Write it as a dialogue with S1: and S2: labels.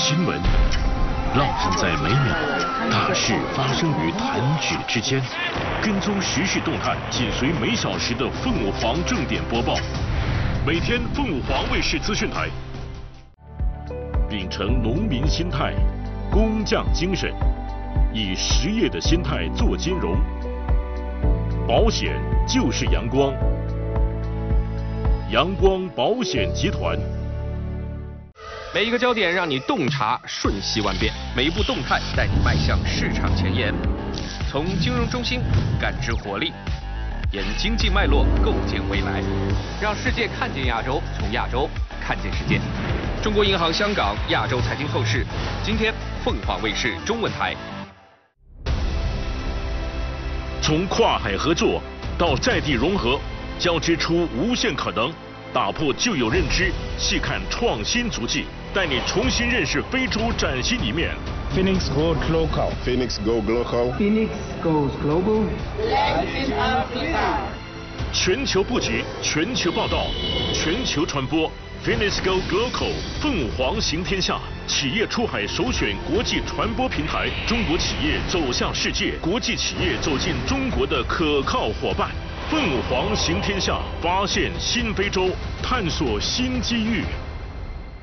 S1: 新闻烙印在每秒，大事发生于弹指之间。跟踪时事动态，紧随每小时的凤舞凰正点播报。每天凤舞凰卫视资讯台，秉承农民心态、工匠精神，以实业的心态做金融。保险就是阳光，阳光保险集团。
S2: 每一个焦点让你洞察瞬息万变，每一步动态带你迈向市场前沿。从金融中心感知活力，沿经济脉络构建未来，让世界看见亚洲，从亚洲看见世界。中国银行香港亚洲财经透视，今天凤凰卫视中文台。
S1: 从跨海合作到在地融合，交织出无限可能。打破旧有认知，细看创新足迹，带你重新认识非洲崭新一面。
S3: Phoenix goes local.
S4: Phoenix go global.
S3: Phoenix goes global.
S5: Latin Africa.
S1: 全球布局，全球报道，全球传播。Phoenix go global， 凤舞凰行天下，企业出海首选国际传播平台，中国企业走向世界，国际企业走进中国的可靠伙伴。凤舞凰行天下，发现新非洲，探索新机遇。